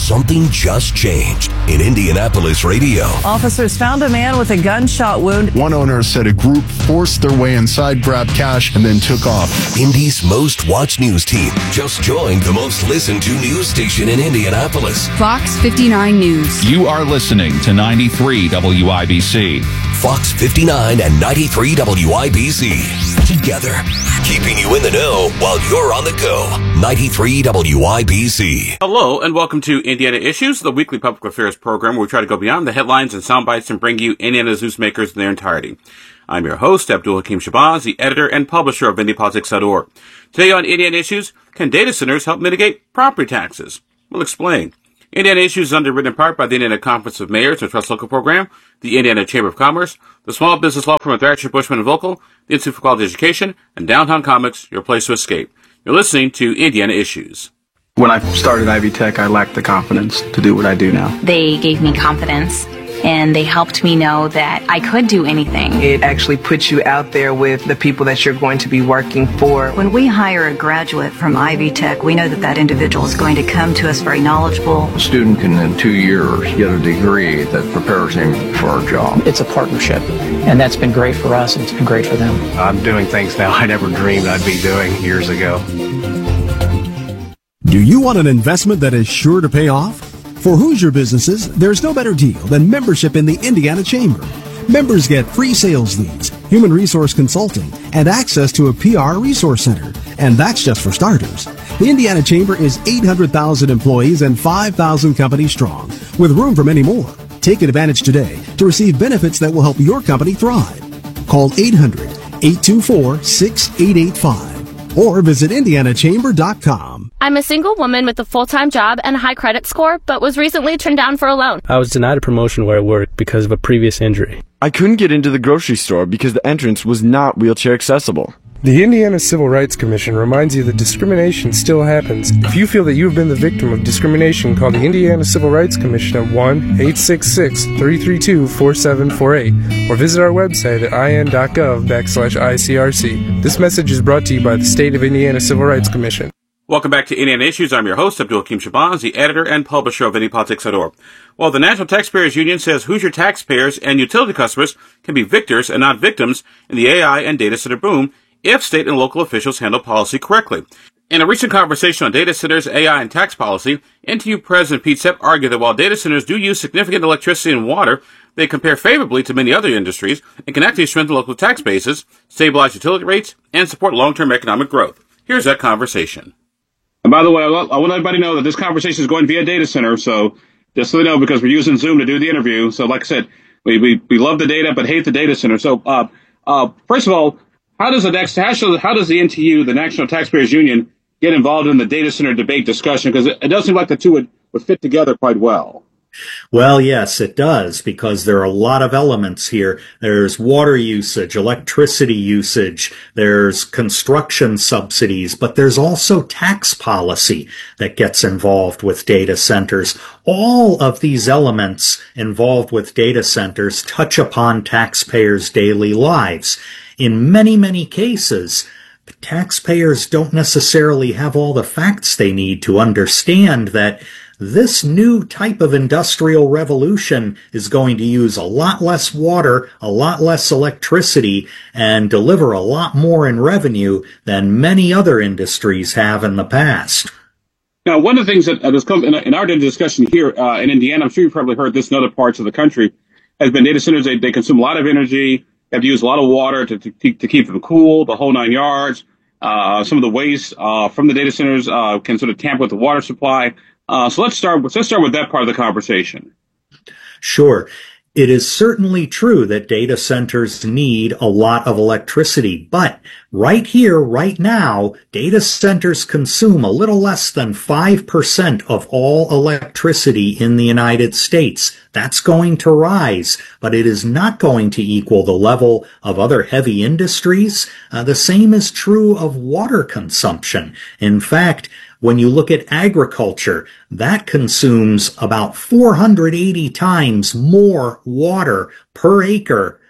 Something just changed in Indianapolis radio. Officers found a man with a gunshot wound. One owner said a group forced their way inside, grabbed cash, and then took off. Indy's most watched news team just joined the most listened to news station in Indianapolis. Fox 59 News. You are listening to 93 WIBC. Fox 59 and 93 WIBC. Together, keeping you in the know while you're on the go. 93 WIBC. Hello, and welcome to Indiana Issues, the weekly public affairs program where we try to go beyond the headlines and sound bites and bring you Indiana's newsmakers in their entirety. I'm your host, Abdul Hakim Shabazz, the editor and publisher of IndyPolitics.org. Today on Indiana Issues, can data centers help mitigate property taxes? We'll explain. Indiana Issues is underwritten in part by the Indiana Conference of Mayors, the Trust Local Program, the Indiana Chamber of Commerce, the Small Business Law Firm of Thrasher, Bushman & Vocal, the Institute for Quality Education, and Downtown Comics, your place to escape. You're listening to Indiana Issues. When I started Ivy Tech, I lacked the confidence to do what I do now. They gave me confidence, and they helped me know that I could do anything. It actually puts you out there with the people that you're going to be working for. When we hire a graduate from Ivy Tech, we know that that individual is going to come to us very knowledgeable. A student can in 2 years get a degree that prepares him for a job. It's a partnership, and that's been great for us, and it's been great for them. I'm doing things now I never dreamed I'd be doing years ago. Do you want an investment that is sure to pay off? For Hoosier businesses, there's no better deal than membership in the Indiana Chamber. Members get free sales leads, human resource consulting, and access to a PR resource center. And that's just for starters. The Indiana Chamber is 800,000 employees and 5,000 companies strong, with room for many more. Take advantage today to receive benefits that will help your company thrive. Call 800-824-6885 or visit indianachamber.com. I'm a single woman with a full-time job and a high credit score, but was recently turned down for a loan. I was denied a promotion where I work because of a previous injury. I couldn't get into the grocery store because the entrance was not wheelchair accessible. The Indiana Civil Rights Commission reminds you that discrimination still happens. If you feel that you have been the victim of discrimination, call the Indiana Civil Rights Commission at 1-866-332-4748 or visit our website at in.gov/ICRC. This message is brought to you by the State of Indiana Civil Rights Commission. Welcome back to Indiana Issues. I'm your host, Abdul Hakim Shabazz, the editor and publisher of IndyPolitics.org. Well, the National Taxpayers Union says Hoosier taxpayers and utility customers can be victors and not victims in the AI and data center boom if state and local officials handle policy correctly. In a recent conversation on data centers, AI, and tax policy, NTU President Pete Sepp argued that while data centers do use significant electricity and water, they compare favorably to many other industries and can actually strengthen local tax bases, stabilize utility rates, and support long-term economic growth. Here's that conversation. And by the way, I want everybody to know that this conversation is going via data center, so just so they know, because we're using Zoom to do the interview. So like I said, we love the data but hate the data center. So first of all, how does the NTU, the National Taxpayers Union, get involved in the data center debate discussion? Because it does seem like the two would fit together quite well. Well, yes, it does, because there are a lot of elements here. There's water usage, electricity usage, there's construction subsidies, but there's also tax policy that gets involved with data centers. All of these elements involved with data centers touch upon taxpayers' daily lives. In many, many cases, taxpayers don't necessarily have all the facts they need to understand that this new type of industrial revolution is going to use a lot less water, a lot less electricity, and deliver a lot more in revenue than many other industries have in the past. Now, one of the things that has come in our discussion here in Indiana, I'm sure you've probably heard this in other parts of the country, has been data centers. They consume a lot of energy. They have to use a lot of water to keep them cool, the whole 9 yards. Some of the waste from the data centers can sort of tamper with the water supply. So let's start with that part of the conversation. Sure. It is certainly true that data centers need a lot of electricity, but right here, right now, data centers consume a little less than 5% of all electricity in the United States. That's going to rise, but it is not going to equal the level of other heavy industries. The same is true of water consumption. In fact, when you look at agriculture, that consumes about 480 times more water per acre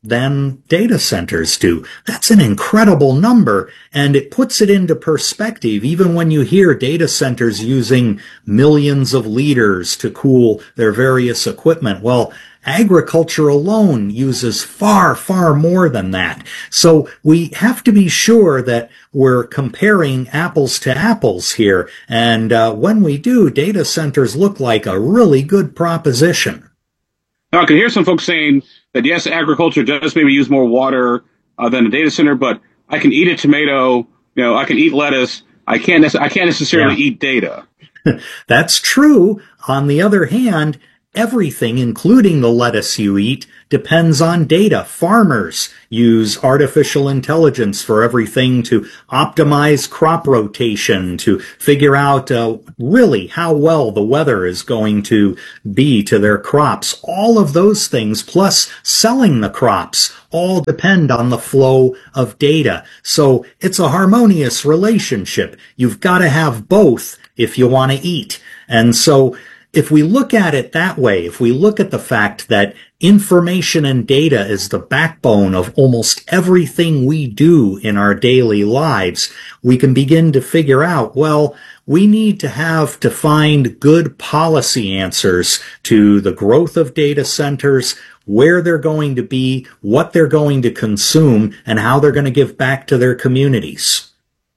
than data centers do. That's an incredible number, and it puts it into perspective even when you hear data centers using millions of liters to cool their various equipment. Well, agriculture alone uses far, far more than that. So we have to be sure that we're comparing apples to apples here, and when we do, data centers look like a really good proposition. Now, I can hear some folks saying that yes, agriculture does maybe use more water than a data center, but I can eat a tomato, I can eat lettuce. I can't necessarily eat data. That's true. On the other hand, everything, including the lettuce you eat, depends on data. Farmers use artificial intelligence for everything to optimize crop rotation, to figure out really how well the weather is going to be to their crops. All of those things, plus selling the crops, all depend on the flow of data. So it's a harmonious relationship. You've got to have both if you want to eat. And so if we look at it that way, if we look at the fact that information and data is the backbone of almost everything we do in our daily lives, we can begin to figure out, well, we need to find good policy answers to the growth of data centers, where they're going to be, what they're going to consume, and how they're going to give back to their communities.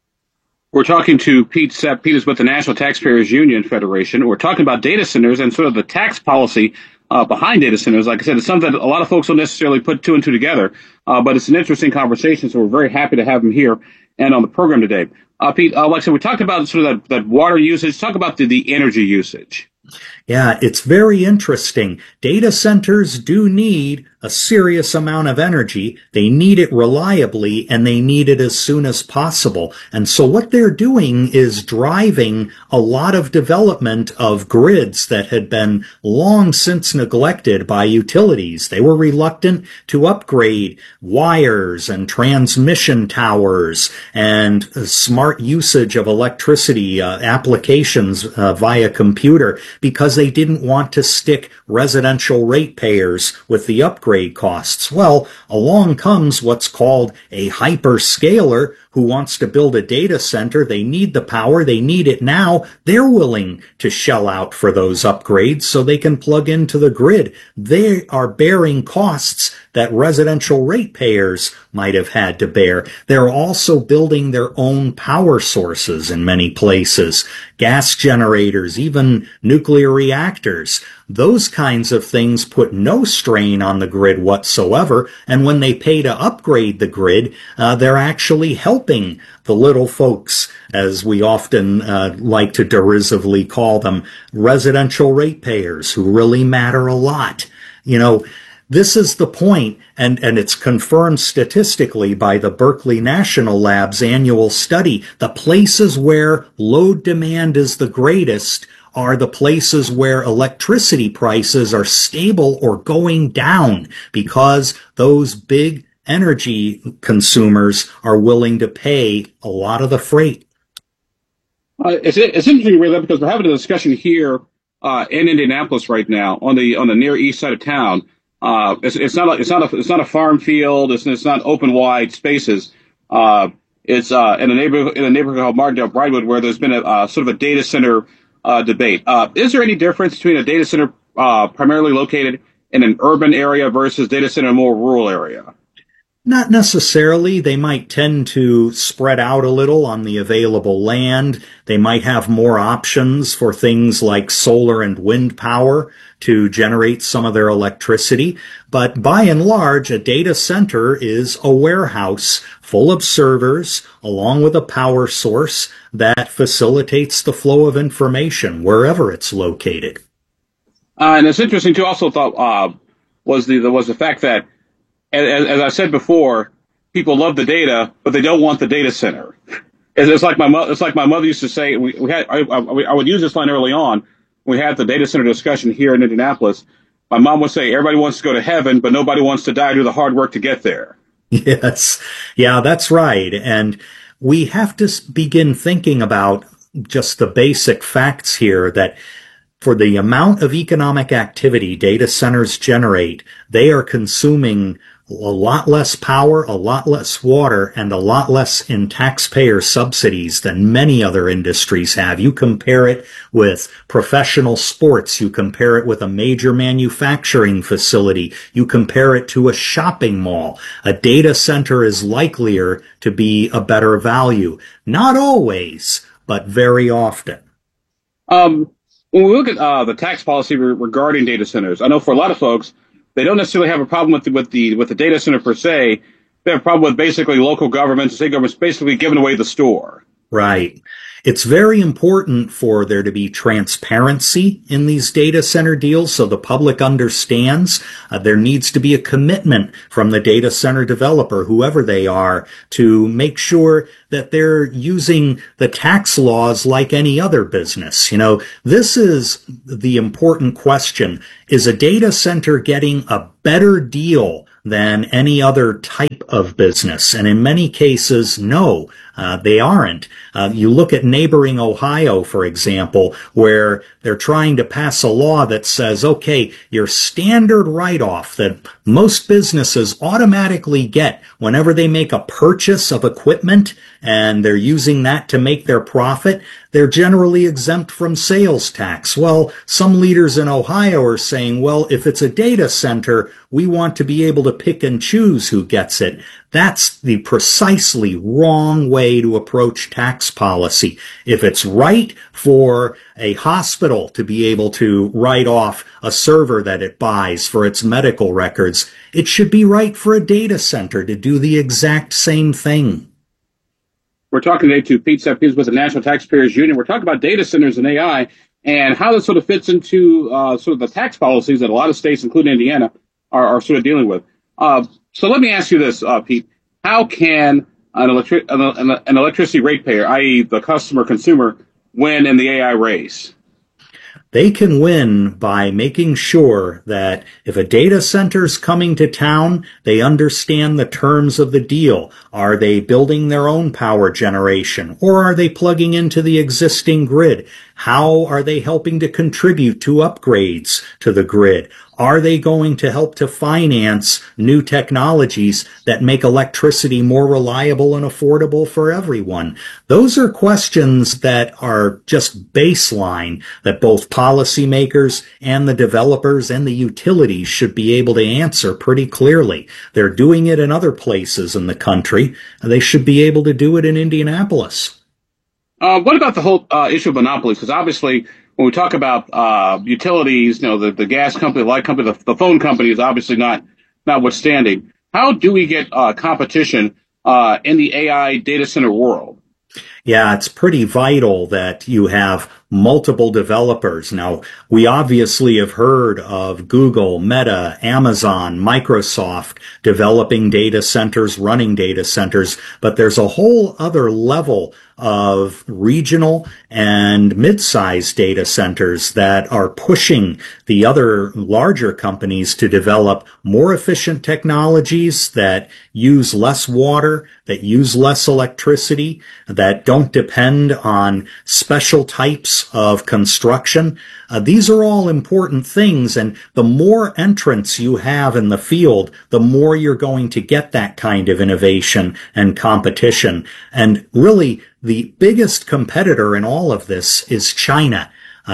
We're talking to Pete Sepp. Pete is with the National Taxpayers Union Federation. We're talking about data centers and sort of the tax policy behind data centers. Like I said, it's something that a lot of folks don't necessarily put two and two together, but it's an interesting conversation, so we're very happy to have him here and on the program today. Pete, like I said, we talked about sort of that water usage. Talk about the energy usage. Yeah, it's very interesting. Data centers do need a serious amount of energy. They need it reliably, and they need it as soon as possible. And so what they're doing is driving a lot of development of grids that had been long since neglected by utilities. They were reluctant to upgrade wires and transmission towers and smart usage of electricity applications via computer because they didn't want to stick residential ratepayers with the upgrade costs. Well, along comes what's called a hyperscaler who wants to build a data center. They need the power. They need it now. They're willing to shell out for those upgrades so they can plug into the grid. They are bearing costs that residential ratepayers might have had to bear. They're also building their own power sources in many places, gas generators, even nuclear reactors. Those kinds of things put no strain on the grid whatsoever, and when they pay to upgrade the grid, they're actually helping the little folks, as we often like to derisively call them, residential ratepayers who really matter a lot. This is the point, and it's confirmed statistically by the Berkeley National Lab's annual study. The places where load demand is the greatest are the places where electricity prices are stable or going down because those big energy consumers are willing to pay a lot of the freight. It's interesting, Ray, because we're having a discussion here in Indianapolis right now on the near east side of town. It's not a farm field. It's not open wide spaces. It's in a neighborhood called Martindale Brightwood, where there's been a sort of a data center debate. Is there any difference between a data center primarily located in an urban area versus data center in a more rural area? Not necessarily. They might tend to spread out a little on the available land. They might have more options for things like solar and wind power to generate some of their electricity. But by and large, a data center is a warehouse full of servers along with a power source that facilitates the flow of information wherever it's located. And it's interesting too. Also, thought was the fact that, as I said before, people love the data, but they don't want the data center. It's like my mother used to say. I would use this line early on. We had the data center discussion here in Indianapolis. My mom would say, everybody wants to go to heaven, but nobody wants to die, do the hard work to get there. Yes. Yeah, that's right. And we have to begin thinking about just the basic facts here that for the amount of economic activity data centers generate, they are consuming a lot less power, a lot less water, and a lot less in taxpayer subsidies than many other industries have. You compare it with professional sports, you compare it with a major manufacturing facility, you compare it to a shopping mall. A data center is likelier to be a better value. Not always, but very often. When we look at the tax policy regarding data centers, I know for a lot of folks, they don't necessarily have a problem with the data center per se. They have a problem with basically local governments, state governments basically giving away the store. Right. It's very important for there to be transparency in these data center deals so the public understands. There needs to be a commitment from the data center developer, whoever they are, to make sure that they're using the tax laws like any other business. You know, this is the important question. Is a data center getting a better deal than any other type of business? And in many cases, no, they aren't. You look at neighboring Ohio, for example, where they're trying to pass a law that says, okay, your standard write-off that most businesses automatically get whenever they make a purchase of equipment and they're using that to make their profit, they're generally exempt from sales tax. Well, some leaders in Ohio are saying, well, if it's a data center, we want to be able to pick and choose who gets it. That's the precisely wrong way to approach tax policy. If it's right for a hospital to be able to write off a server that it buys for its medical records, it should be right for a data center to do the exact same thing. We're talking today to Pete Sepp with the National Taxpayers Union. We're talking about data centers and AI and how this sort of fits into sort of the tax policies that a lot of states, including Indiana, are sort of dealing with. So let me ask you this, Pete. How can an electricity ratepayer, i.e. the customer consumer, win in the AI race? They can win by making sure that if a data center's coming to town, they understand the terms of the deal. Are they building their own power generation, or are they plugging into the existing grid? How are they helping to contribute to upgrades to the grid? Are they going to help to finance new technologies that make electricity more reliable and affordable for everyone? Those are questions that are just baseline that both policymakers and the developers and the utilities should be able to answer pretty clearly. They're doing it in other places in the country. They should be able to do it in Indianapolis. What about the whole issue of monopolies? Because obviously, when we talk about utilities, you know, the gas company, the light company, the phone company is obviously notwithstanding. How do we get competition in the AI data center world? Yeah, it's pretty vital that you have multiple developers. Now, we obviously have heard of Google, Meta, Amazon, Microsoft developing data centers, running data centers, but there's a whole other level of regional and mid-sized data centers that are pushing the other larger companies to develop more efficient technologies that use less water, that use less electricity, that don't depend on special types of construction. These are all important things, and the more entrants you have in the field, the more you're going to get that kind of innovation and competition. And really, the biggest competitor in all of this is China.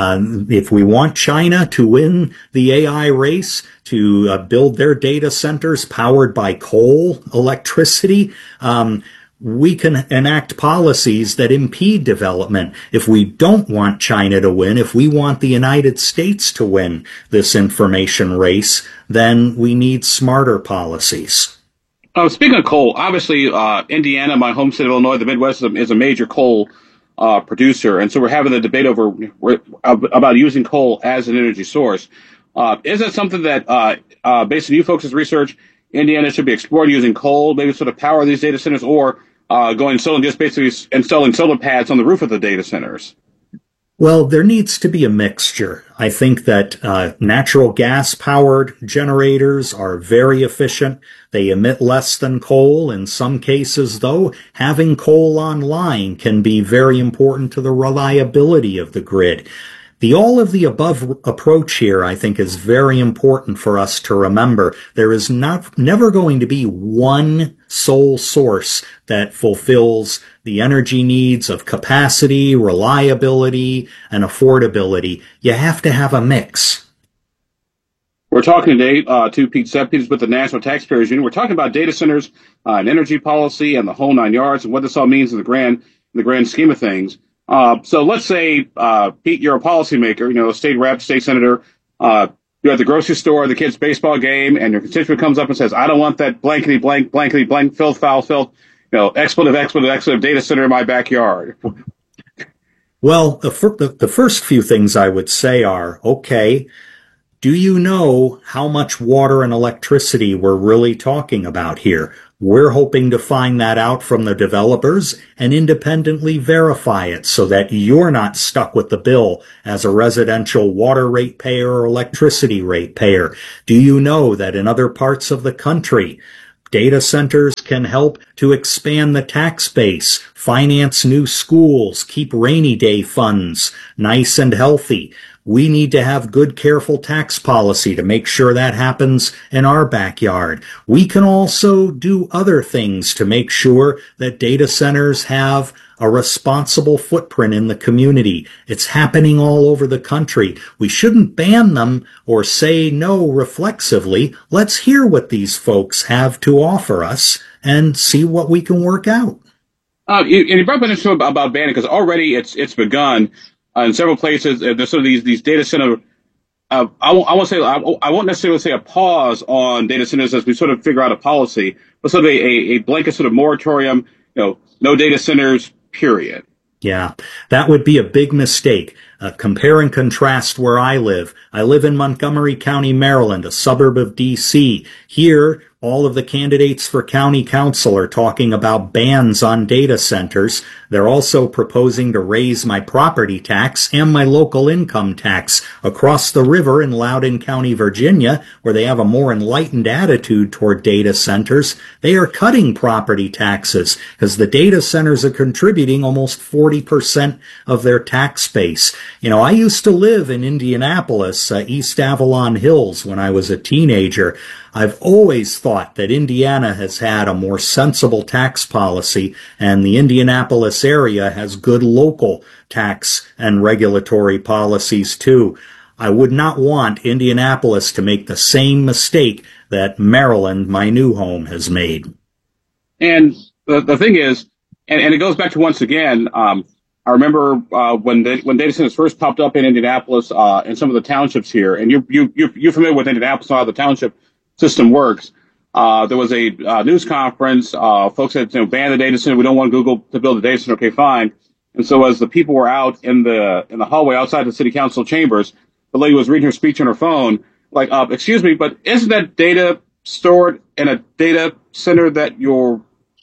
If we want China to win the AI race, to build their data centers powered by coal electricity, we can enact policies that impede development. If we don't want China to win, if we want the United States to win this information race, then we need smarter policies. Speaking of coal, obviously Indiana, my home state of Illinois, the Midwest is a major coal producer, and so we're having a debate about using coal as an energy source. Is that something that, based on you folks' research, Indiana should be exploring using coal, maybe sort of power these data centers, or going solar, just basically installing solar pads on the roof of the data centers? Well, there needs to be a mixture. I think that natural gas-powered generators are very efficient. They emit less than coal. In some cases, though, having coal online can be very important to the reliability of the grid. The all of the above approach here, I think, is very important for us to remember. There is never going to be one sole source that fulfills the energy needs of capacity, reliability, and affordability. You have to have a mix. We're talking today to Pete Sepp. Peter's with the National Taxpayers Union. We're talking about data centers and energy policy and the whole 9 yards and what this all means in the grand scheme of things. So let's say, Pete, you're a policymaker, a state rep, state senator. You're at the grocery store, the kid's baseball game, and your constituent comes up and says, I don't want that blankety blank, blankety blank, filth, foul, filth, expletive data center in my backyard. Well, the first few things I would say are, okay, do you know how much water and electricity we're really talking about here? We're hoping to find that out from the developers and independently verify it so that you're not stuck with the bill as a residential water rate payer or electricity rate payer. Do you know that in other parts of the country, data centers can help to expand the tax base, finance new schools, keep rainy day funds nice and healthy? We need to have good, careful tax policy to make sure that happens in our backyard. We can also do other things to make sure that data centers have a responsible footprint in the community. It's happening all over the country. We shouldn't ban them or say no reflexively. Let's hear what these folks have to offer us and see what we can work out. You brought up an issue about banning, because already it's begun. In several places, there's sort of these data center. I won't necessarily say a pause on data centers as we sort of figure out a policy, but sort of a blanket sort of moratorium. No data centers, period. Yeah, that would be a big mistake. Compare and contrast where I live. I live in Montgomery County, Maryland, a suburb of D.C. Here, all of the candidates for county council are talking about bans on data centers. They're also proposing to raise my property tax and my local income tax. Across the river in Loudoun County, Virginia, where they have a more enlightened attitude toward data centers, they are cutting property taxes because the data centers are contributing almost 40% of their tax base. I used to live in Indianapolis, East Avalon Hills, when I was a teenager. I've always thought that Indiana has had a more sensible tax policy, and the Indianapolis area has good local tax and regulatory policies too. I would not want Indianapolis to make the same mistake that Maryland, my new home, has made. And the thing is, and it goes back to, once again, I remember when data centers first popped up in Indianapolis and some of the townships here, and you're familiar with Indianapolis, how the township system works. There was a news conference. Folks said, ban the data center. We don't want Google to build a data center. Okay, fine. And so as the people were out in the hallway outside the city council chambers, the lady was reading her speech on her phone, like, excuse me, but isn't that data stored in a data center that you're?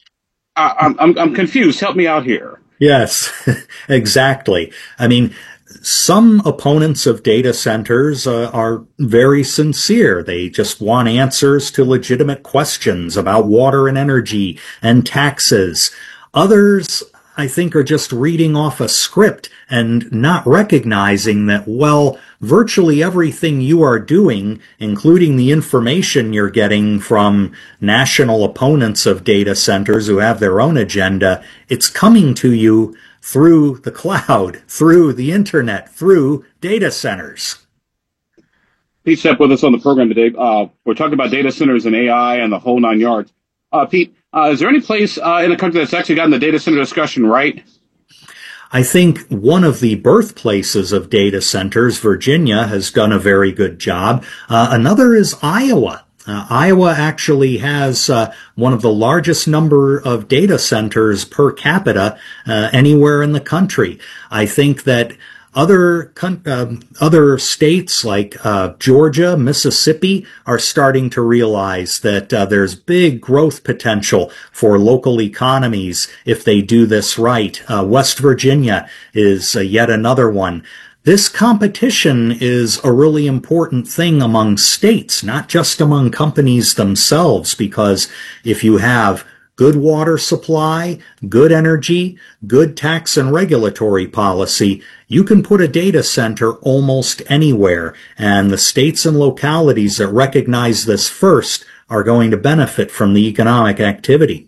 I'm confused. Help me out here. Yes, exactly. I mean, some opponents of data centers are very sincere. They just want answers to legitimate questions about water and energy and taxes. Others, I think, are just reading off a script and not recognizing that, well, virtually everything you are doing, including the information you're getting from national opponents of data centers who have their own agenda, it's coming to you through the cloud, through the internet, through data centers. Pete Sepp with us on the program today. We're talking about data centers and AI and the whole 9 yards. Pete, is there any place in the country that's actually gotten the data center discussion right? I think one of the birthplaces of data centers, Virginia, has done a very good job. Another is Iowa. Iowa actually has one of the largest number of data centers per capita anywhere in the country. I think that other states like Georgia, Mississippi are starting to realize that there's big growth potential for local economies if they do this right. West Virginia is yet another one. This competition is a really important thing among states, not just among companies themselves, because if you have good water supply, good energy, good tax and regulatory policy, you can put a data center almost anywhere. And the states and localities that recognize this first are going to benefit from the economic activity.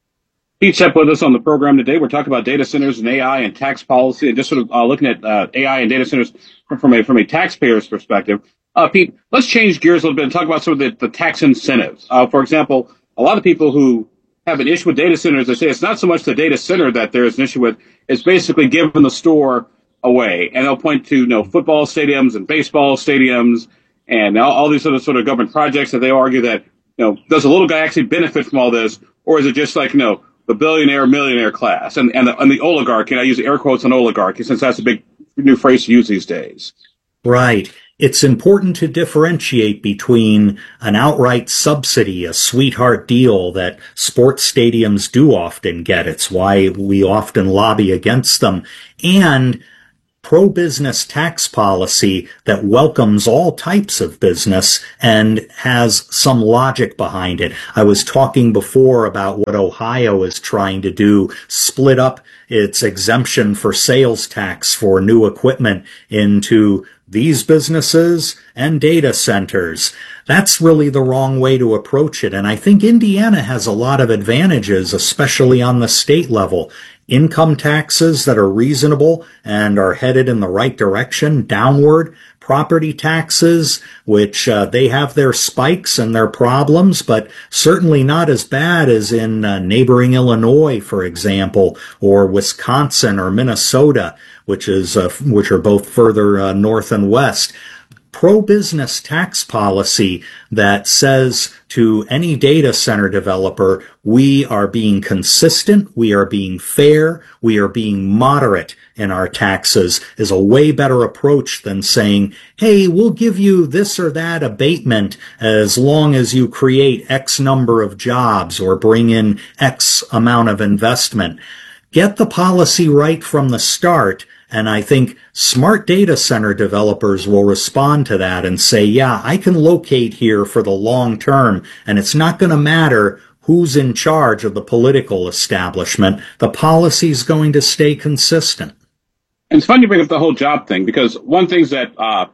Pete Sepp with us on the program today. We're talking about data centers and AI and tax policy, and just sort of looking at AI and data centers from a taxpayer's perspective. Pete, let's change gears a little bit and talk about some of the tax incentives. For example, a lot of people who have an issue with data centers, they say it's not so much the data center that there's an issue with, it's basically giving the store away. And they'll point to, football stadiums and baseball stadiums and all these other sort of government projects that they argue that, does the little guy actually benefit from all this? Or is it just like, the billionaire, millionaire class and the oligarchy? And I use air quotes on oligarchy since that's a big new phrase to use these days. Right. It's important to differentiate between an outright subsidy, a sweetheart deal that sports stadiums do often get. It's why we often lobby against them, and pro-business tax policy that welcomes all types of business and has some logic behind it. I was talking before about what Ohio is trying to do, split up its exemption for sales tax for new equipment into these businesses and data centers. That's really the wrong way to approach it. And I think Indiana has a lot of advantages, especially on the state level. Income taxes that are reasonable and are headed in the right direction, downward. Property taxes, which they have their spikes and their problems, but certainly not as bad as in neighboring Illinois, for example, or Wisconsin or Minnesota, which are both further north and west. Pro-business tax policy that says to any data center developer, we are being consistent, we are being fair, we are being moderate in our taxes is a way better approach than saying, hey, we'll give you this or that abatement as long as you create X number of jobs or bring in X amount of investment. Get the policy right from the start. And I think smart data center developers will respond to that and say, yeah, I can locate here for the long term, and it's not going to matter who's in charge of the political establishment. The policy is going to stay consistent. And it's funny you bring up the whole job thing, because one thing that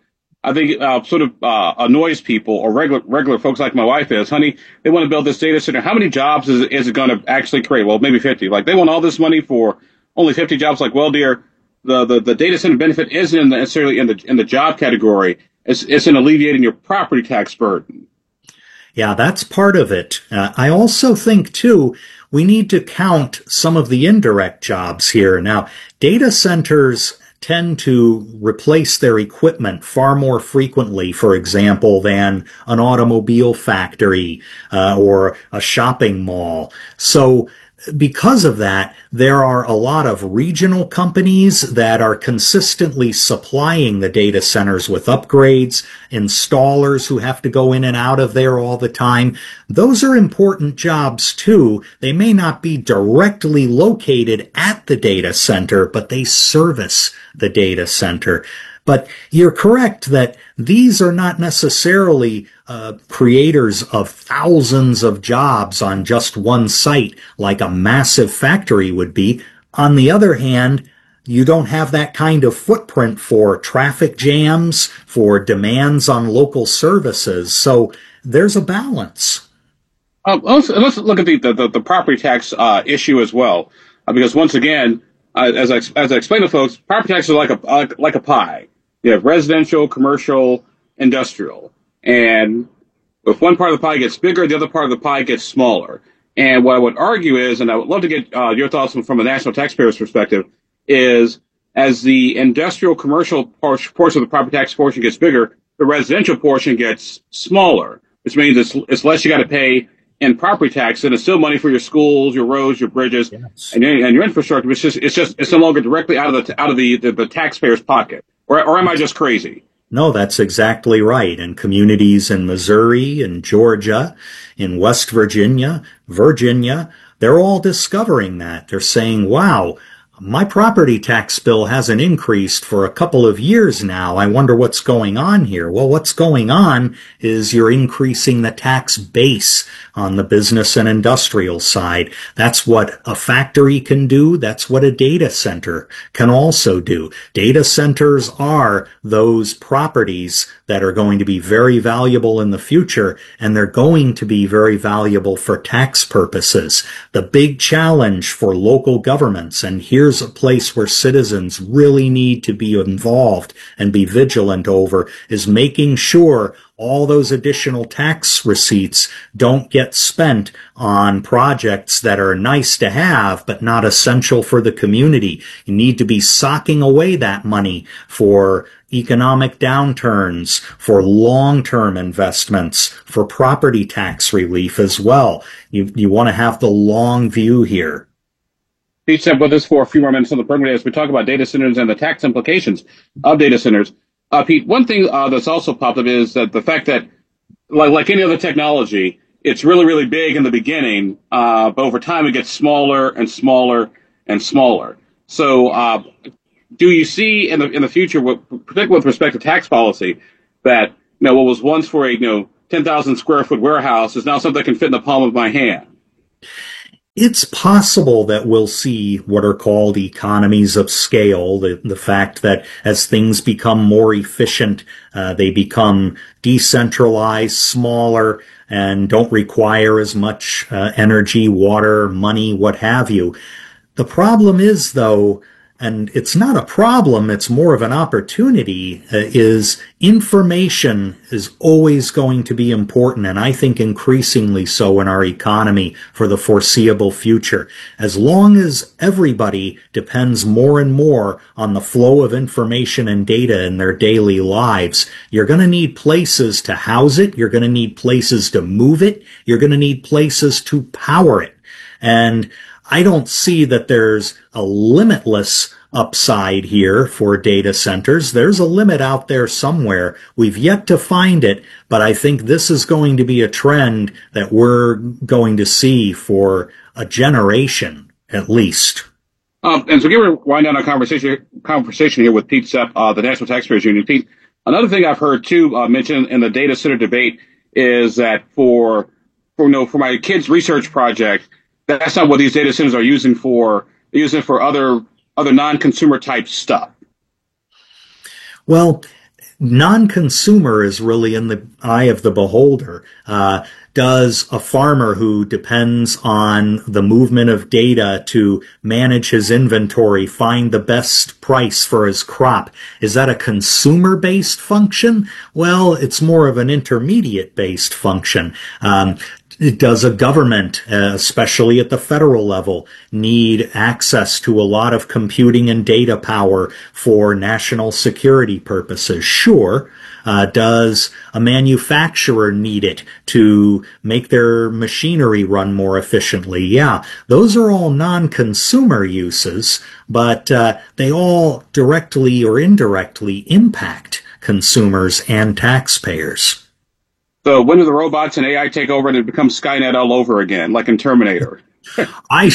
I think annoys people, or regular folks like my wife is, honey, they want to build this data center. How many jobs is it going to actually create? Well, maybe 50. Like, they want all this money for only 50 jobs. Like, well, dear, the data center benefit isn't necessarily in the job category. It's in alleviating your property tax burden. Yeah, that's part of it. I also think, too, we need to count some of the indirect jobs here. Now, data centers tend to replace their equipment far more frequently, for example, than an automobile factory or a shopping mall. So because of that, there are a lot of regional companies that are consistently supplying the data centers with upgrades, installers who have to go in and out of there all the time. Those are important jobs too. They may not be directly located at the data center, but they service the data center. But you're correct that these are not necessarily creators of thousands of jobs on just one site like a massive factory would be. On the other hand, you don't have that kind of footprint for traffic jams, for demands on local services. So there's a balance. Let's look at the property tax issue as well, because once again, as I explained to folks, property taxes are like a pie. You have residential, commercial, industrial. And if one part of the pie gets bigger, the other part of the pie gets smaller. And what I would argue is, and I would love to get your thoughts from a national taxpayer's perspective, is as the industrial, commercial portion of the property tax portion gets bigger, the residential portion gets smaller, which means it's less you got to pay in property tax, and it's still money for your schools, your roads, your bridges, yes, and your infrastructure. It's no longer directly out of the taxpayer's pocket. Or am I just crazy? No, that's exactly right. And communities in Missouri and Georgia, in West Virginia, they're all discovering that. They're saying, wow, my property tax bill hasn't increased for a couple of years now. I wonder what's going on here. Well, what's going on is you're increasing the tax base on the business and industrial side. That's what a factory can do. That's what a data center can also do. Data centers are those properties that are going to be very valuable in the future, and they're going to be very valuable for tax purposes. The big challenge for local governments, and here's a place where citizens really need to be involved and be vigilant over, is making sure all those additional tax receipts don't get spent on projects that are nice to have but not essential for the community. You need to be socking away that money for economic downturns, for long-term investments, for property tax relief as well. You want to have the long view here. Pete Sepp with us for a few more minutes on the program as we talk about data centers and the tax implications of data centers. Pete, one thing that's also popped up is that the fact that, like any other technology, it's really, really big in the beginning, but over time it gets smaller and smaller and smaller. So, do you see in the future, particularly with respect to tax policy, that what was once for a 10,000 square foot warehouse is now something that can fit in the palm of my hand? It's possible that we'll see what are called economies of scale, the fact that as things become more efficient, they become decentralized, smaller, and don't require as much energy, water, money, what have you. The problem is, though, and it's not a problem, it's more of an opportunity, is information is always going to be important, and I think increasingly so in our economy for the foreseeable future. As long as everybody depends more and more on the flow of information and data in their daily lives, you're going to need places to house it, you're going to need places to move it, you're going to need places to power it. And I don't see that there's a limitless upside here for data centers. There's a limit out there somewhere. We've yet to find it, but I think this is going to be a trend that we're going to see for a generation at least. And so we're wind down our conversation here with Pete Sepp, the National Taxpayers Union. Pete, another thing I've heard too mentioned in the data center debate is that for my kids' research project, that's not what these data centers are using for. They're using it for other non-consumer type stuff. Well, non-consumer is really in the eye of the beholder. Does a farmer who depends on the movement of data to manage his inventory find the best price for his crop? Is that a consumer-based function? Well, it's more of an intermediate-based function. Does a government, especially at the federal level, need access to a lot of computing and data power for national security purposes? Sure. Does a manufacturer need it to make their machinery run more efficiently? Yeah, those are all non-consumer uses, but they all directly or indirectly impact consumers and taxpayers. So when do the robots and AI take over and it becomes Skynet all over again, like in Terminator? I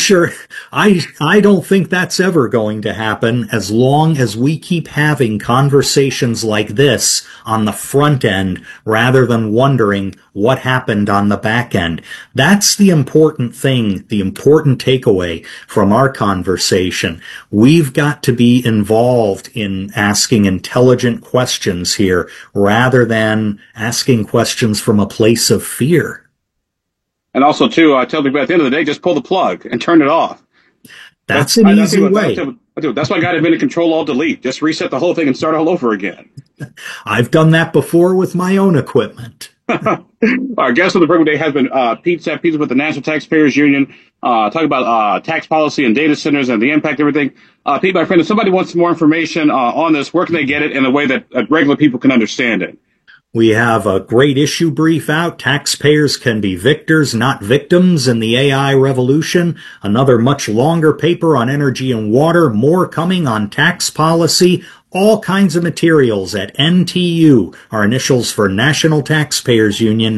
don't think that's ever going to happen as long as we keep having conversations like this on the front end rather than wondering what happened on the back end. That's the important thing, the important takeaway from our conversation. We've got to be involved in asking intelligent questions here rather than asking questions from a place of fear. And also, too, I tell people at the end of the day, just pull the plug and turn it off. That's an easy way. That's why I got invented Control-Alt-Delete. Just reset the whole thing and start all over again. I've done that before with my own equipment. Our guest on the program today has been Pete Sepp. He's with the National Taxpayers Union, talking about tax policy and data centers and the impact of everything. Pete, my friend, if somebody wants more information on this, where can they get it in a way that regular people can understand it? We have a great issue brief out. Taxpayers can be victors, not victims in the AI revolution. Another much longer paper on energy and water. More coming on tax policy. All kinds of materials at NTU. Our initials for National Taxpayers Union,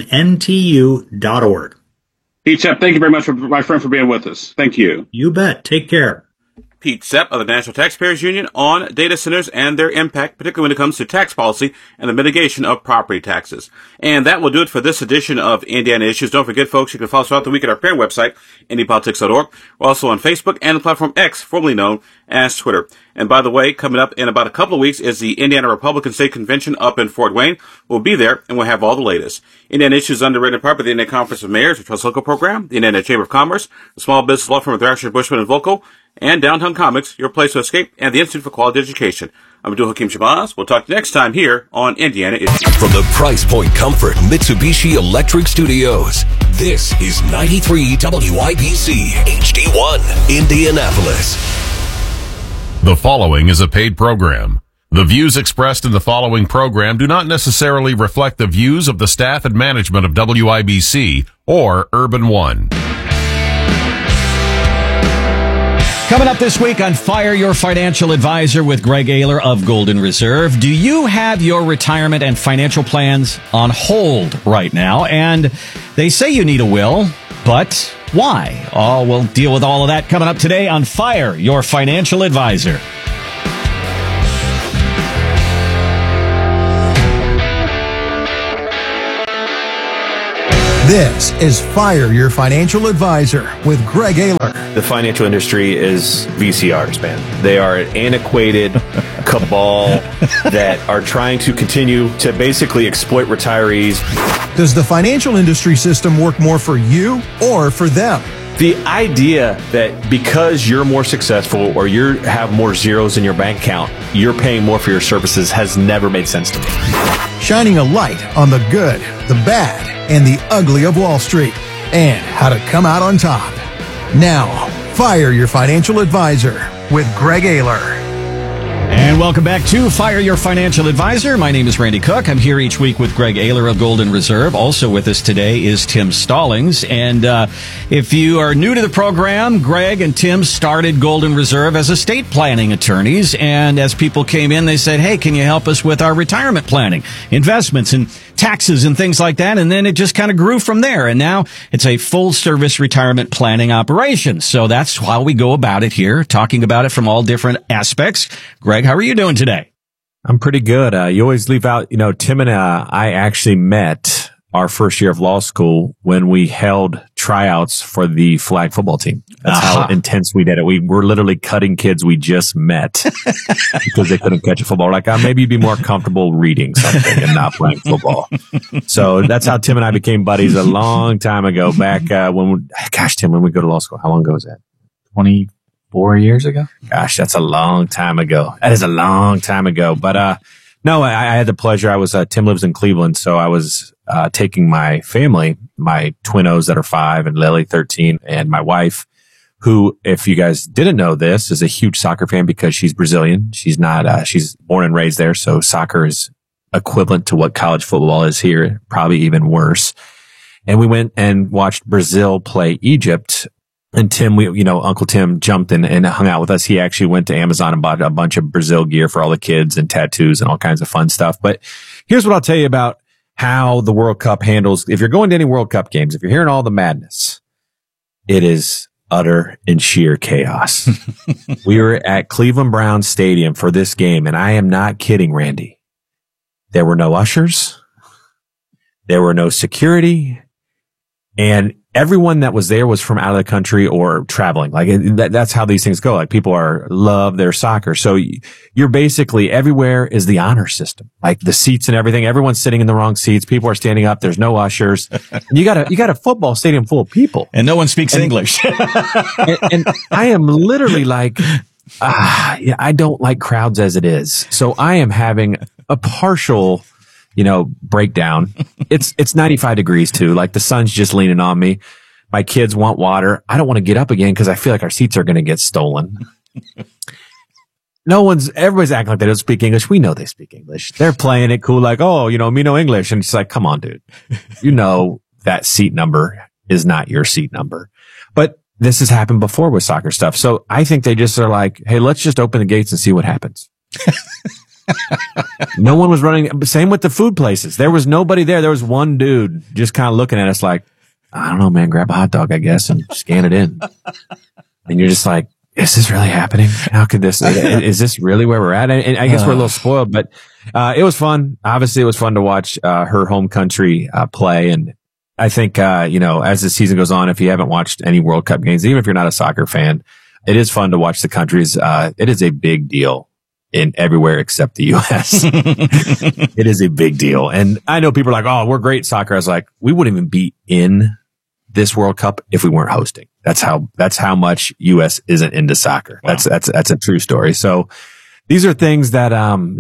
NTU.org. Pete Sepp, thank you very much, my friend, for being with us. Thank you. You bet. Take care. Pete Sepp of the National Taxpayers Union on data centers and their impact, particularly when it comes to tax policy and the mitigation of property taxes. And that will do it for this edition of Indiana Issues. Don't forget, folks, you can follow us throughout the week at our parent website, IndyPolitics.org. We're also on Facebook and the platform X, formerly known as Twitter. And by the way, coming up in about a couple of weeks is the Indiana Republican State Convention up in Fort Wayne. We'll be there, and we'll have all the latest. Indiana Issues underwritten part by the Indiana Conference of Mayors, the Trust Local Program, the Indiana Chamber of Commerce, the Small Business Law Firm of Thrasher, Bushman, and Volko, and Downtown Comics, Your Place to Escape, and the Institute for Quality Education. I'm Abdul Hakim Shabazz. We'll talk next time here on Indiana Issues. From the Price Point Comfort Mitsubishi Electric Studios, this is 93 WIBC HD1, Indianapolis. The following is a paid program. The views expressed in the following program do not necessarily reflect the views of the staff and management of WIBC or Urban One. Coming up this week on Fire Your Financial Advisor with Greg Ayler of Golden Reserve. Do you have your retirement and financial plans on hold right now? And they say you need a will, but why? Oh, we'll deal with all of that coming up today on Fire Your Financial Advisor. This is Fire Your Financial Advisor with Greg Ayler. The financial industry is VCRs, man. They are an antiquated cabal that are trying to continue to basically exploit retirees. Does the financial industry system work more for you or for them? The idea that because you're more successful or you have more zeros in your bank account, you're paying more for your services has never made sense to me. Shining a light on the good, the bad, and the ugly of Wall Street, and how to come out on top. Now, Fire Your Financial Advisor with Greg Ayler. And welcome back to Fire Your Financial Advisor. My name is Randy Cook. I'm here each week with Greg Ayler of Golden Reserve. Also with us today is Tim Stallings. And if you are new to the program, Greg and Tim started Golden Reserve as estate planning attorneys. And as people came in, they said, hey, can you help us with our retirement planning, investments, and taxes and things like that? And then it just kind of grew from there. And now it's a full-service retirement planning operation. So that's how we go about it here, talking about it from all different aspects. Greg, how are you doing today? I'm pretty good. You always leave out, Tim and I actually met our first year of law school when we held tryouts for the flag football team. That's how intense we did it. We were literally cutting kids we just met because they couldn't catch a football. Like, maybe you'd be more comfortable reading something and not playing football. So that's how Tim and I became buddies a long time ago back Tim, when we go to law school. How long ago was that? 24 years ago? Gosh, that's a long time ago. That is a long time ago. But no, I had the pleasure. Tim lives in Cleveland, so I was taking my family, my twinnos that are 5 and Lily 13, and my wife, who, if you guys didn't know this, is a huge soccer fan because she's Brazilian. She's not, she's born and raised there. So soccer is equivalent to what college football is here, probably even worse. And we went and watched Brazil play Egypt. And Tim, Uncle Tim jumped in and hung out with us. He actually went to Amazon and bought a bunch of Brazil gear for all the kids and tattoos and all kinds of fun stuff. But here's what I'll tell you about how the World Cup handles. If you're going to any World Cup games, if you're hearing all the madness, it is utter and sheer chaos. We were at Cleveland Browns Stadium for this game, and I am not kidding, Randy. There were no ushers. There were no security. And everyone that was there was from out of the country or traveling. Like that's how these things go. Like people love their soccer. So you're basically everywhere is the honor system. Like the seats and everything. Everyone's sitting in the wrong seats. People are standing up. There's no ushers. And you got a football stadium full of people. And no one speaks English. and I am literally like, I don't like crowds as it is. So I am having a partial breakdown. It's 95 degrees too. Like the sun's just leaning on me. My kids want water. I don't want to get up again because I feel like our seats are going to get stolen. Everybody's acting like they don't speak English. We know they speak English. They're playing it cool. Like, me no English. And it's like, come on, dude. That seat number is not your seat number. But this has happened before with soccer stuff. So I think they just are like, hey, let's just open the gates and see what happens. No one was running. Same with the food places. There was nobody there. There was one dude just kind of looking at us like, I don't know, man, grab a hot dog, I guess, and scan it in. And you're just like, is this really happening? How could this, is this really where we're at? And I guess we're a little spoiled, but, it was fun. Obviously, it was fun to watch, her home country, play. And I think, as the season goes on, if you haven't watched any World Cup games, even if you're not a soccer fan, it is fun to watch the countries. It is a big deal in everywhere except the U.S. It is a big deal. And I know people are like, oh, we're great at soccer. I was like, we wouldn't even be in this World Cup if we weren't hosting. That's how much U.S. isn't into soccer. Wow. That's a true story. So these are things that,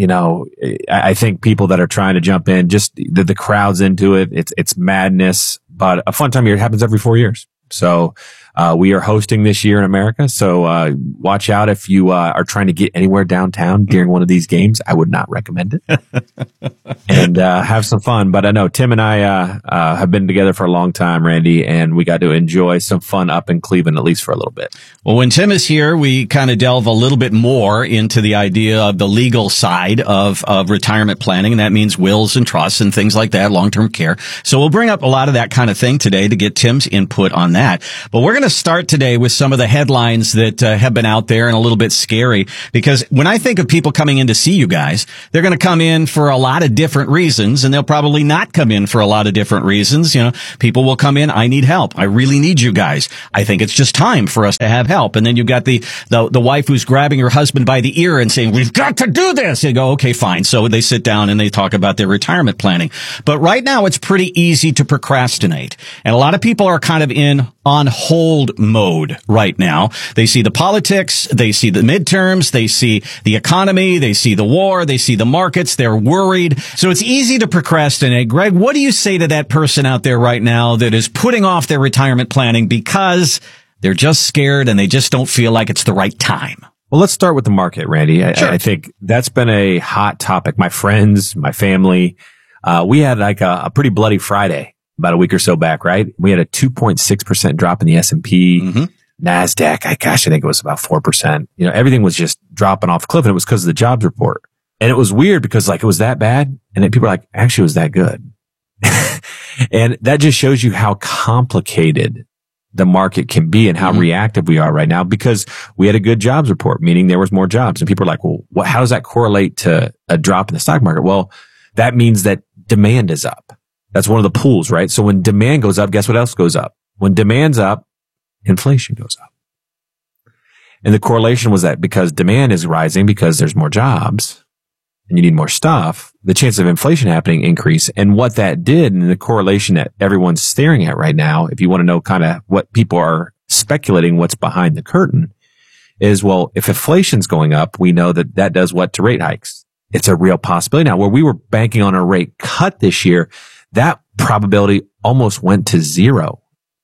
I think people that are trying to jump in, just the crowd's into it. It's madness, but a fun time of year. It happens every 4 years. So, we are hosting this year in America. So, watch out if you, are trying to get anywhere downtown during one of these games. I would not recommend it. And, have some fun. But I know Tim and I, have been together for a long time, Randy, and we got to enjoy some fun up in Cleveland, at least for a little bit. Well, when Tim is here, we kind of delve a little bit more into the idea of the legal side of retirement planning. And that means wills and trusts and things like that, long-term care. So we'll bring up a lot of that kind of thing today to get Tim's input on that. But we're going to start today with some of the headlines that have been out there and a little bit scary, because when I think of people coming in to see you guys, they're going to come in for a lot of different reasons, and they'll probably not come in for a lot of different reasons. People will come in, I need help. I really need you guys. I think it's just time for us to have help. And then you've got the wife who's grabbing her husband by the ear and saying, we've got to do this. You go, okay, fine. So they sit down and they talk about their retirement planning. But right now it's pretty easy to procrastinate. And a lot of people are kind of on hold mode right now. They see the politics, they see the midterms, they see the economy, they see the war, they see the markets, they're worried. So it's easy to procrastinate. Greg, what do you say to that person out there right now that is putting off their retirement planning because they're just scared and they just don't feel like it's the right time? Well, let's start with the market, Randy. Sure. I think that's been a hot topic. My friends, my family, we had like a pretty bloody Friday about a week or so back, right? We had a 2.6% drop in the S&P, NASDAQ. I think it was about 4%. Everything was just dropping off a cliff, and it was because of the jobs report. And it was weird because it was that bad. And then people were like, actually, it was that good. And that just shows you how complicated the market can be and how reactive we are right now, because we had a good jobs report, meaning there was more jobs. And people are like, well, how does that correlate to a drop in the stock market? Well, that means that demand is up. That's one of the pools, right? So when demand goes up, guess what else goes up? When demand's up, inflation goes up. And the correlation was that because demand is rising because there's more jobs and you need more stuff, the chance of inflation happening increase. And what that did, and the correlation that everyone's staring at right now, if you want to know kind of what people are speculating what's behind the curtain, is, well, if inflation's going up, we know that does what to rate hikes. It's a real possibility. Now, where we were banking on a rate cut this year, that probability almost went to zero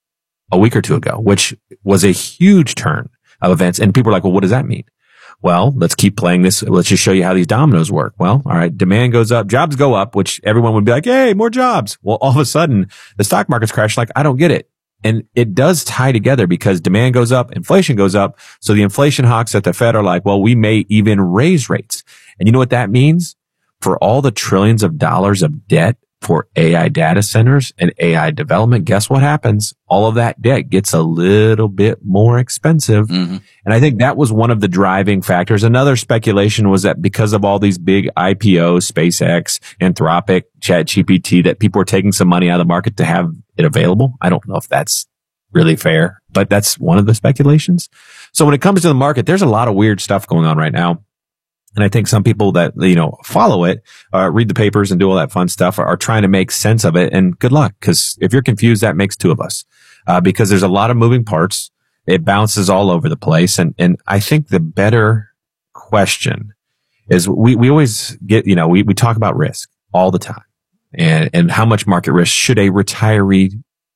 a week or two ago, which was a huge turn of events. And people are like, well, what does that mean? Well, let's keep playing this. Let's just show you how these dominoes work. Well, all right, demand goes up, jobs go up, which everyone would be like, hey, more jobs. Well, all of a sudden, the stock market's crashed. Like, I don't get it. And it does tie together because demand goes up, inflation goes up. So the inflation hawks at the Fed are like, well, we may even raise rates. And you know what that means? For all the trillions of dollars of debt for AI data centers and AI development, guess what happens? All of that debt gets a little bit more expensive. And I think that was one of the driving factors. Another speculation was that because of all these big IPOs, SpaceX, Anthropic, ChatGPT, that people were taking some money out of the market to have it available. I don't know if that's really fair, but that's one of the speculations. So when it comes to the market, there's a lot of weird stuff going on right now. And I think some people that, follow it, read the papers and do all that fun stuff are trying to make sense of it. And good luck, because if you're confused, that makes two of us, because there's a lot of moving parts. It bounces all over the place. And I think the better question is we always get, we talk about risk all the time and how much market risk should a retiree,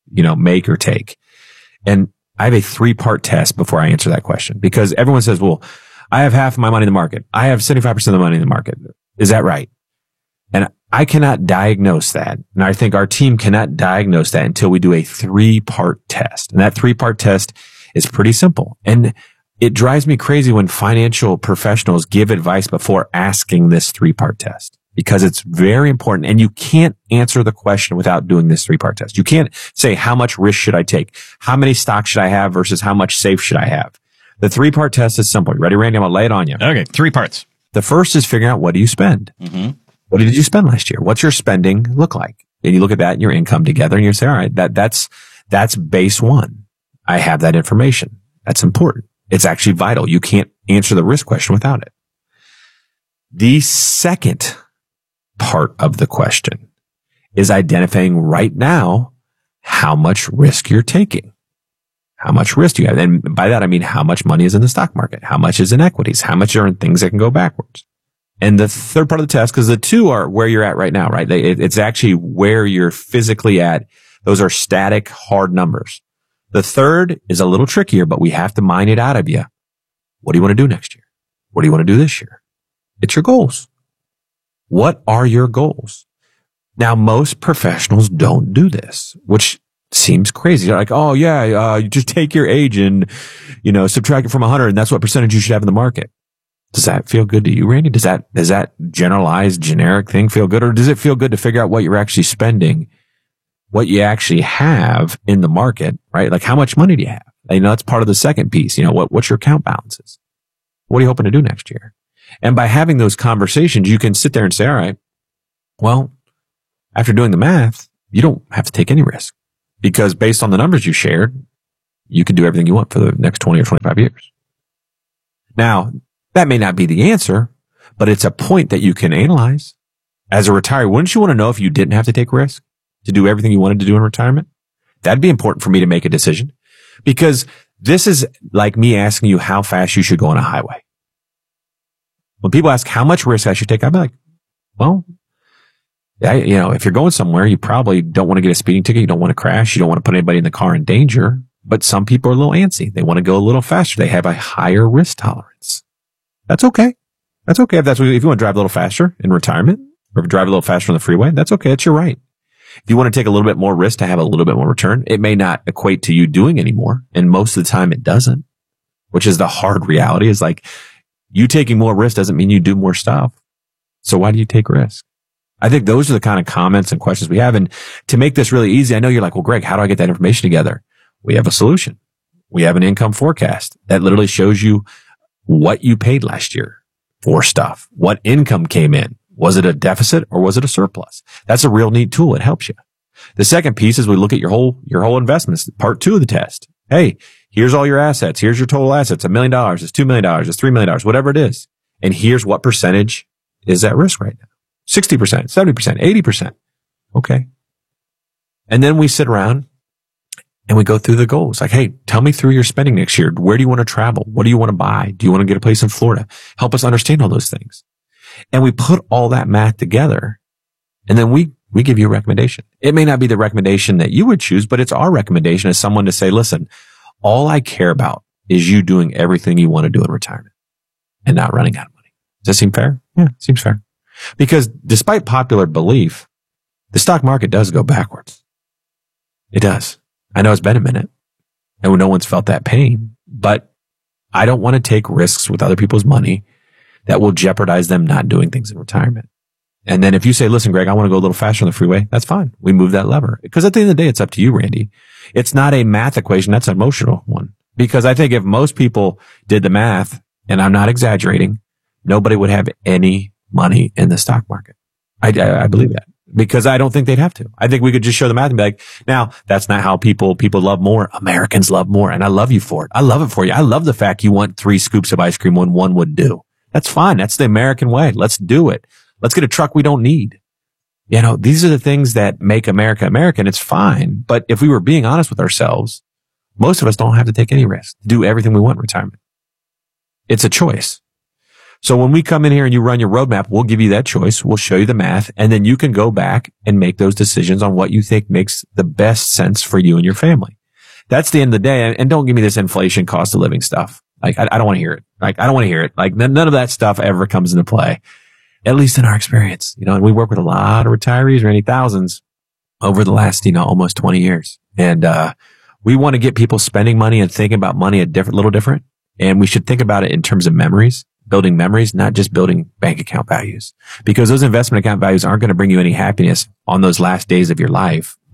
make or take. And I have a 3-part test before I answer that question, because everyone says, well, I have half of my money in the market. I have 75% of the money in the market. Is that right? And I cannot diagnose that. And I think our team cannot diagnose that until we do a 3-part test. And that 3-part test is pretty simple. And it drives me crazy when financial professionals give advice before asking this 3-part test, because it's very important. And you can't answer the question without doing this 3-part test. You can't say, how much risk should I take? How many stocks should I have versus how much safe should I have? The 3-part test is simple. You ready, Randy? I'm going to lay it on you. Okay, 3 parts. The first is figuring out what do you spend? Mm-hmm. What did you spend last year? What's your spending look like? And you look at that and your income together and you say, all right, that's base 1. I have that information. That's important. It's actually vital. You can't answer the risk question without it. The second part of the question is identifying right now how much risk you're taking. How much risk do you have? And by that, I mean how much money is in the stock market? How much is in equities? How much are in things that can go backwards? And the third part of the test, because the 2 are where you're at right now, right? It's actually where you're physically at. Those are static, hard numbers. The third is a little trickier, but we have to mine it out of you. What do you want to do next year? What do you want to do this year? It's your goals. What are your goals? Now, most professionals don't do this, which seems crazy. They're like, oh yeah, you just take your age and, subtract it from 100 and that's what percentage you should have in the market. Does that feel good to you, Randy? Does that generalized, generic thing feel good? Or does it feel good to figure out what you're actually spending, what you actually have in the market, right? Like how much money do you have? That's part of the second piece. What's your account balances? What are you hoping to do next year? And by having those conversations, you can sit there and say, all right, well, after doing the math, you don't have to take any risk because based on the numbers you shared, you can do everything you want for the next 20 or 25 years. Now, that may not be the answer, but it's a point that you can analyze. As a retiree, wouldn't you want to know if you didn't have to take risk to do everything you wanted to do in retirement? That'd be important for me to make a decision because this is like me asking you how fast you should go on a highway. When people ask how much risk I should take, I'd be like, well, if you're going somewhere, you probably don't want to get a speeding ticket. You don't want to crash. You don't want to put anybody in the car in danger. But some people are a little antsy. They want to go a little faster. They have a higher risk tolerance. That's okay. That's okay. If you want to drive a little faster in retirement or drive a little faster on the freeway, that's okay. It's your right. If you want to take a little bit more risk to have a little bit more return, it may not equate to you doing any more. And most of the time it doesn't, which is the hard reality is like you taking more risk doesn't mean you do more stuff. So why do you take risk? I think those are the kind of comments and questions we have. And to make this really easy, I know you're like, well, Greg, how do I get that information together? We have a solution. We have an income forecast that literally shows you what you paid last year for stuff, what income came in. Was it a deficit or was it a surplus? That's a real neat tool. It helps you. The second piece is we look at your whole investments. Part 2 of the test. Hey, here's all your assets. Here's your total assets. $1 million. It's $2 million. It's $3 million, whatever it is. And here's what percentage is at risk right now. 60%, 70%, 80%. Okay. And then we sit around and we go through the goals. Like, hey, tell me through your spending next year. Where do you want to travel? What do you want to buy? Do you want to get a place in Florida? Help us understand all those things. And we put all that math together and then we give you a recommendation. It may not be the recommendation that you would choose, but it's our recommendation as someone to say, listen, all I care about is you doing everything you want to do in retirement and not running out of money. Does that seem fair? Yeah, it seems fair. Because despite popular belief, the stock market does go backwards. It does. I know it's been a minute and no one's felt that pain, but I don't want to take risks with other people's money that will jeopardize them not doing things in retirement. And then if you say, listen, Greg, I want to go a little faster on the freeway, that's fine. We move that lever. Because at the end of the day, it's up to you, Randy. It's not a math equation. That's an emotional one. Because I think if most people did the math, and I'm not exaggerating, nobody would have any money in the stock market. I believe that. Because I don't think they'd have to. I think we could just show the math and be like, now, that's not how people love more. Americans love more. And I love you for it. I love it for you. I love the fact you want 3 scoops of ice cream when one would do. That's fine. That's the American way. Let's do it. Let's get a truck we don't need. These are the things that make America American. It's fine. But if we were being honest with ourselves, most of us don't have to take any risk, do everything we want in retirement. It's a choice. So when we come in here and you run your roadmap, we'll give you that choice. We'll show you the math, and then you can go back and make those decisions on what you think makes the best sense for you and your family. That's the end of the day. And don't give me this inflation cost of living stuff. Like, I don't want to hear it. Like, I don't want to hear it. Like, none of that stuff ever comes into play, at least in our experience. And we work with a lot of retirees, Randy, thousands over the last, almost 20 years. And, we want to get people spending money and thinking about money little different. And we should think about it in terms of memories, building memories, not just building bank account values, because those investment account values aren't going to bring you any happiness on those last days of your life,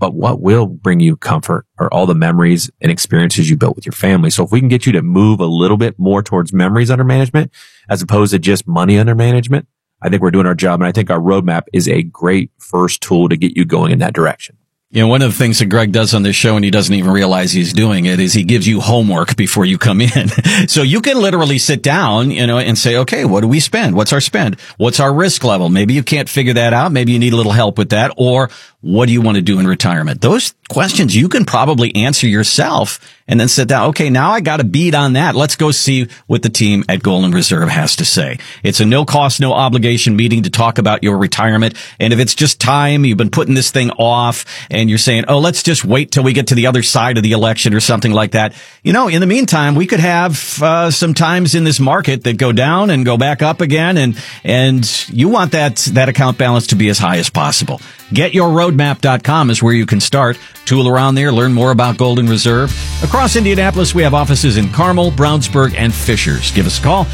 but what will bring you comfort are all the memories and experiences you built with your family. So if we can get you to move a little bit more towards memories under management as opposed to just money under management, I think we're doing our job. And I think our roadmap is a great first tool to get you going in that direction. You know, one of the things that Greg does on this show, and he doesn't even realize he's doing it, is he gives you homework before you come in. So you can literally sit down, you know, and say, okay, what do we spend? What's our spend? What's our risk level? Maybe you can't figure that out. Maybe you need a little help with that. Or what do you want to do in retirement? Those questions you can probably answer yourself and then sit down. Okay, now I got a beat on that. Let's go see what the team at Golden Reserve has to say. It's a no cost, no obligation meeting to talk about your retirement. And if it's just time, you've been putting this thing off and you're saying, oh, let's just wait till we get to the other side of the election or something like that. You know, in the meantime, we could have some times in this market that go down and go back up again. And you want that account balance to be as high as possible. GetYourRoadmap.com is where you can start. Tool around there, learn more about Golden Reserve. Across Indianapolis, we have offices in Carmel, Brownsburg, and Fishers. Give us a call,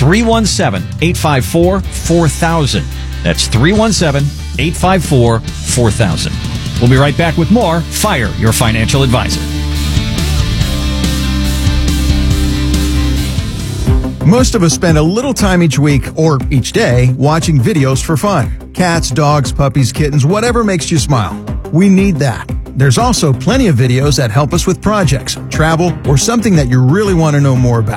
317-854-4000. That's 317-854-4000. We'll be right back with more Fire Your Financial Advisor. Most of us spend a little time each week or each day watching videos for fun. Cats, dogs, puppies, kittens, whatever makes you smile. We need that. There's also plenty of videos that help us with projects, travel, or something that you really want to know more about.